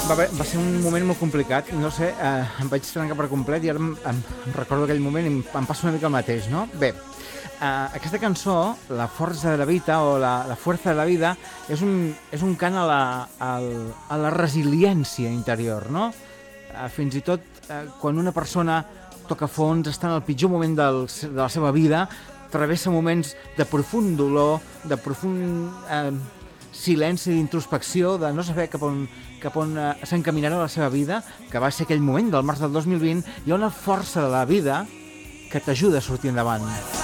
va ser un moment molt complicat. No sé, em vaig trencar per complet i ara em recordo aquell moment i em passa una mica el mateix, no? Bé, aquesta cançó, La força de la vida o la fuerza de la vida, és un cant a la resiliència interior, no? Fins i tot quan una persona toca fons, està en el pitjor moment de la seva vida, travessa moments de profund dolor, de profund silenci d'introspecció, de no saber cap on s'encaminarà la seva vida, que va ser aquell moment del març del 2020, hi ha una força de la vida que t'ajuda a sortir endavant.